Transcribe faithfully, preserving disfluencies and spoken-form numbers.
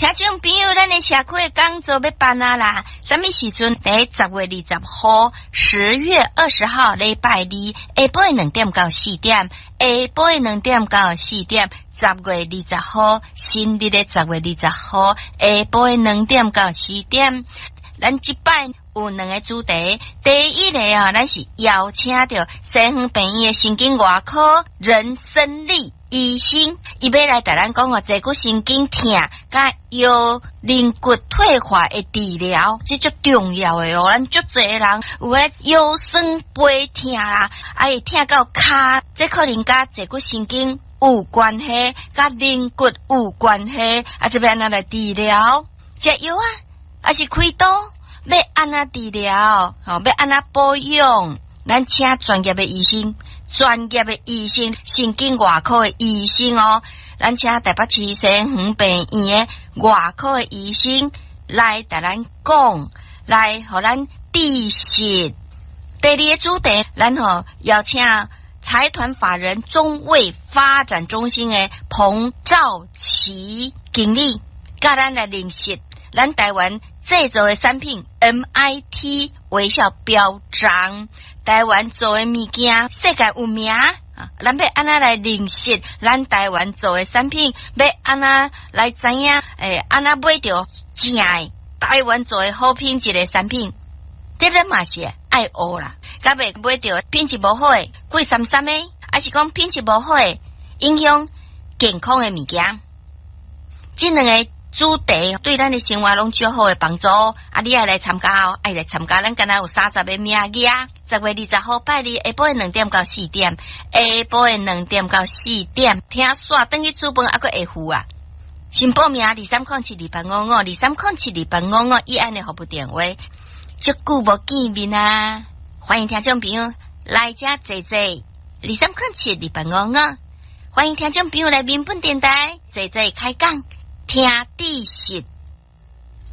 听众朋友，咱的社区工作要办啊啦！什么时阵？在十月二十号，十月二十号礼拜二，下晡两点到四点，下晡两点到四点。十月二十号，新历的十月二十号，下晡两点到四点。咱这摆有两个主题，第一个啊，咱是邀请到西方病院的神经外科人生理医生，伊要来带咱讲哦，坐骨神经痛甲腰韧骨退化的治疗，这足重要的哦。咱足侪人有诶腰酸背痛啦，啊会痛到骹，这可能甲坐骨神经有关系，甲韧骨有关系，啊这边安来治疗，食药啊，啊是开刀，要安那治疗，吼、哦，要安那保养，咱请专业的医生。专业的医生，神经外科的医生哦，咱请台北市西园病院的外科的医生来带咱讲，来互咱知识。第二个主题，咱吼邀请财团法人中卫发展中心的彭兆琪经理，甲咱来认识咱台湾制造的产品 M I T 微笑标章。台湾做的物件，世界有名啊！咱要安那来认识咱台湾做的产品，要安那来知影，诶，安那买到正的台湾做的好品质的产品，这个嘛是爱学啦。甲袂买到品质无好的、贵三三的，还是讲品质无好的，影响健康的物件，这两个主题对咱的生活拢足好的帮助，啊！你爱来参加哦，爱来参加，咱敢若有三十个名额啊！十月二十号拜二下晡两点到四点，下晡两点到四点，听煞等去厝饭还佫会付啊！先报名二三零七二八五五，二三零七二八五五，以安的服务电话，足久无见面啊！欢迎听众朋友来遮坐坐，二三零七二八五五，欢迎听众朋友来民本电台坐坐开讲。听知识。